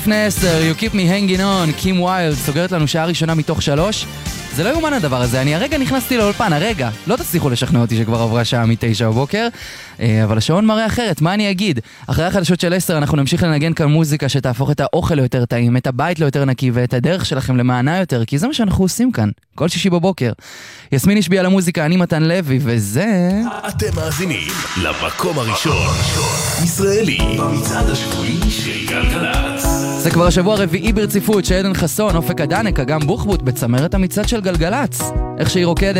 לפני 10, You Keep Me Hanging On, קים ויילד, סוגרת לנו שעה ראשונה מתוך 3. זה לא יומן הדבר הזה, אני הרגע נכנסתי לאולפן, הרגע. לא תצליחו לשכנע אותי שכבר עברה שעה מ9 בבוקר, אבל השעון מראה אחרת, מה אני אגיד? אחרי החדשות של 10 אנחנו נמשיך לנגן כאן מוזיקה שתהפוך את האוכל ליותר טעים, את הבית ליותר נקי ואת הדרך שלכם למענה יותר, כי זה מה שאנחנו עושים כאן, כל שישי בבוקר. יסמין השביע על המוזיקה, אני מתן לוי, וזה... אתם מאזינים למקום הראשון, ישראלי, במצעד השבועי של גלגלצ. זה כבר השבוע הרביעי ברציפות שעדן חסון, אופק הדנק, אגם בוחבוט בצמרת המצעד של גלגלצ. איך שהיא רוקדת